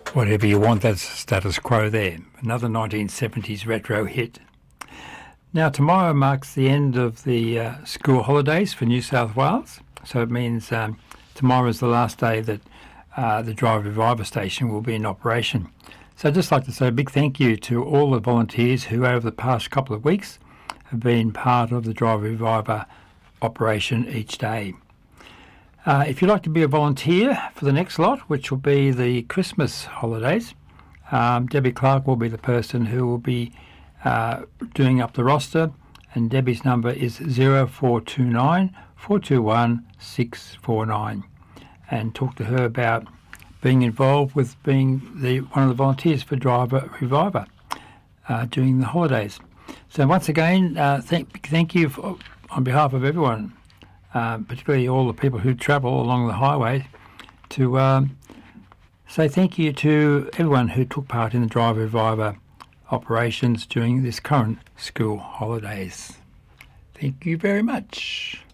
Whatever You Want, that's Status Quo there. Another 1970s retro hit. Now, tomorrow marks the end of the school holidays for New South Wales. So it means tomorrow is the last day that the Drive Reviver station will be in operation. So I'd just like to say a big thank you to all the volunteers who over the past couple of weeks have been part of the Drive Reviver operation each day. If you'd like to be a volunteer for the next lot, which will be the Christmas holidays, Debbie Clark will be the person who will be doing up the roster, and Debbie's number is 0429 421 649, and talk to her about being involved with being one of the volunteers for Drive Reviver during the holidays. So once again, thank you on behalf of everyone, particularly all the people who travel along the highway, to say thank you to everyone who took part in the Drive Reviver operations during this current school holidays. Thank you very much.